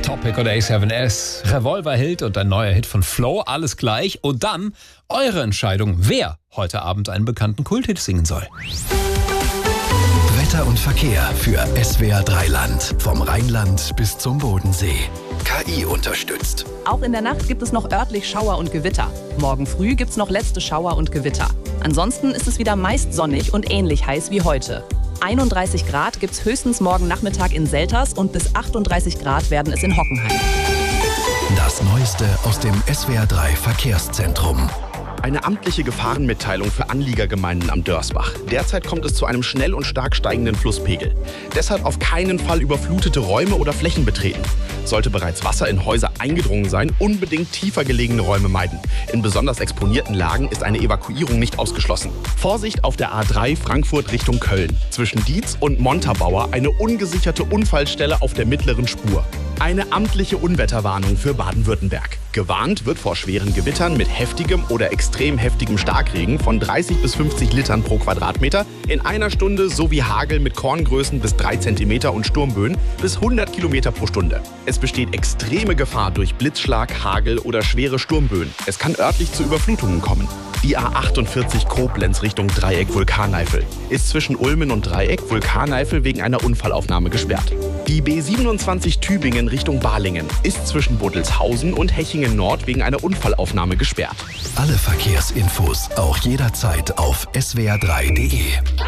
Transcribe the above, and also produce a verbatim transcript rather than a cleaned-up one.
Topic oder A sieben S, Revolverheld und ein neuer Hit von Flo, alles gleich. Und dann eure Entscheidung, wer heute Abend einen bekannten Kulthit singen soll. Wetter und Verkehr für S W R drei Land. Vom Rheinland bis zum Bodensee. K I unterstützt. Auch in der Nacht gibt es noch örtlich Schauer und Gewitter. Morgen früh gibt es noch letzte Schauer und Gewitter. Ansonsten ist es wieder meist sonnig und ähnlich heiß wie heute. einunddreißig Grad gibt es höchstens morgen Nachmittag in Selters und bis achtunddreißig Grad werden es in Hockenheim. Das Neueste aus dem S W R drei Verkehrszentrum. Eine amtliche Gefahrenmitteilung für Anliegergemeinden am Dörsbach. Derzeit kommt es zu einem schnell und stark steigenden Flusspegel. Deshalb auf keinen Fall überflutete Räume oder Flächen betreten. Sollte bereits Wasser in Häuser eingedrungen sein, unbedingt tiefer gelegene Räume meiden. In besonders exponierten Lagen ist eine Evakuierung nicht ausgeschlossen. Vorsicht auf der A drei Frankfurt Richtung Köln. Zwischen Dietz und Montabaur eine ungesicherte Unfallstelle auf der mittleren Spur. Eine amtliche Unwetterwarnung für Baden-Württemberg. Gewarnt wird vor schweren Gewittern mit heftigem oder extrem heftigem Starkregen von dreißig bis fünfzig Litern pro Quadratmeter in einer Stunde sowie Hagel mit Korngrößen bis drei Zentimeter und Sturmböen bis hundert Kilometer pro Stunde. Es besteht extreme Gefahr durch Blitzschlag, Hagel oder schwere Sturmböen. Es kann örtlich zu Überflutungen kommen. Die A achtundvierzig Koblenz Richtung Dreieck Vulkaneifel ist zwischen Ulmen und Dreieck Vulkaneifel wegen einer Unfallaufnahme gesperrt. Die B siebenundzwanzig Tübingen Richtung Balingen ist zwischen Buddelshausen und Hechingen Nord wegen einer Unfallaufnahme gesperrt. Alle Verkehrsinfos auch jederzeit auf S W R drei punkt de.